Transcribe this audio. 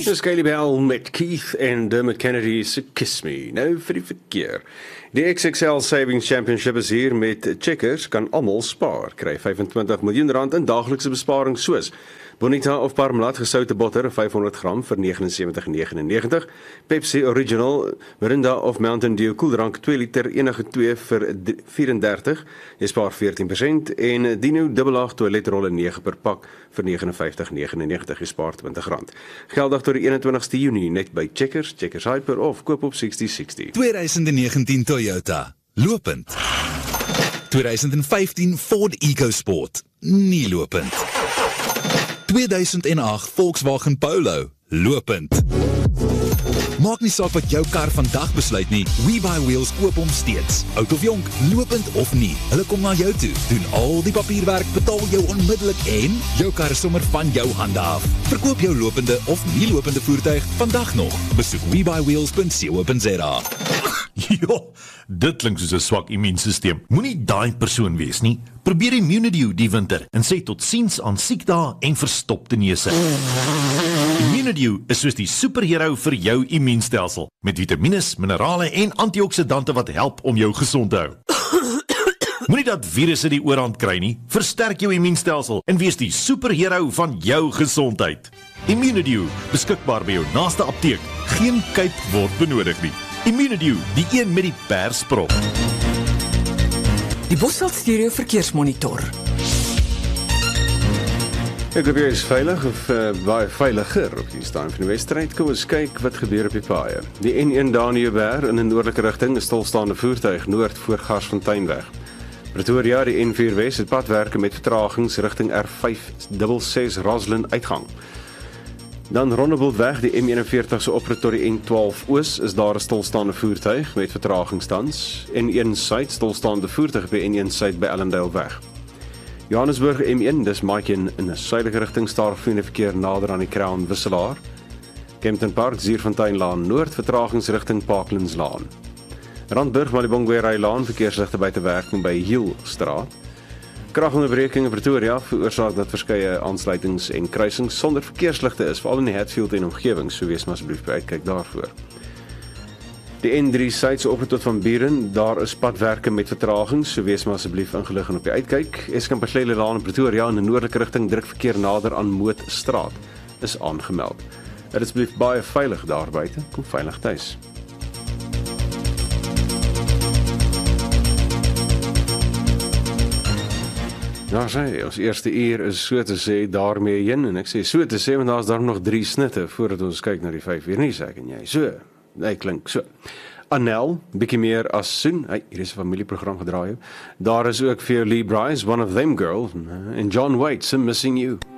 Dis Kylie Bell met Keith en Dermot Kennedy se Kiss Me. Nou vir die verkeer. Die XXL Savings Championship is hier met Checkers kan almal spaar. Kry R25 miljoen in daaglikse besparing soos Bonita of Parmalat gesoute botter 500 gram vir R79,99. Pepsi Original, Mirinda of Mountain Dew koeldrank 2 liter enige 2 vir R34. Jy spaar 14% en Dino dubbelaag toiletrolle 9 per pak vir R59,99. Jy spaar R20. Geldig tot die 21ste Junie net by Checkers, Checkers Hyper of koop op 6060. 2019 Toyota, lopend. 2015 Ford EcoSport, nie lopend. 2008 Volkswagen Polo, lopend. Maak nie saak wat jou kar vandag besluit nie, WeBuyWheels koop hom steeds. Oud of jonk, lopend of nie, hulle kom na jou toe, doen al die papierwerk, betaal jou onmiddellik en jou kar is sommer van jou hande af. Verkoop jou lopende of nie lopende voertuig vandag nog. Besoek WeBuyWheels.co.za. Ja, dit klink soos 'n swak immuunstelsel. Moenie daai persoon wees nie. Probeer Immunedio die winter en sê totsiens aan siekdae en verstopte neuse. Immunedio is soos die superhero vir jou immuunstelsel, met vitamiene, minerale en antioksidante wat help om jou gesond te hou. Moenie dat virusse die oorhand kry nie. Versterk jou immuunstelsel en wees die superhero van jou gesondheid. Immunedio, beskikbaar by jou naaste apteek. Geen kyk word benodig nie. Immunedio, die een met die persprop. Die Bosveld Stereo Verkeersmonitor. Ek hoop jy is veilig of baie veiliger op die staan van die wedstryd. Kom ons kyk wat gebeur op die paaie. Die N1 Daniëberg in 'n noordelike rigting, 'n stilstaande voertuig noord voor Garsfonteinweg. Pretoria, die N4 Wes, het padwerke met vertragings rigting R566 Roslyn uitgang. Dan Rondeboultweg, die M41 se oprit tot die N12 Oos, is daar 'n stilstaande voertuig met vertragingstans. N1 Suid, stilstaande voertuig by N1 Suid by Allendale weg. Johannesburg M1, dis Maiken in 'n suidelike rigting, stadigvliegende verkeer nader aan die Crown wisselaar. Kempton Park, Zuurfonteinlaan Noord, vertragingsrigting Parklandslaan. Randburg, Malibongwe-Laan, verkeersligte buite werking by Hielstraat. Kragonderbreking in Pretoria veroorsaak dat verskeie aansluitings en kruisings sonder verkeersligte is, veral in die Hatfield en omgewing, so wees maar asseblief by uitkyk daarvoor. Die N3 Suid se oprit tot Van Buren, daar is padwerke met vertragings, so wees maar asseblief ingelig en op die uitkyk. Eskampersleylaan in Pretoria in 'n noordelike rigting druk verkeer nader aan Mootstraat is aangemeld. Dit is asseblief baie veilig daar buite, kom veilig tuis. Ja, sê, ons eerste uur is so te sê daarmee heen en ek sê so te sê want daar's daar nog 3 snitte voordat ons kyk na die 5 uur nuus ek en jy. So, hy klink so. Anel, bietjie meer as soon. Hey, hier is 'n familieprogram gedraai. Daar is ook vir Lee Bryce, One of Them Girls en John Waite, Some Missing You.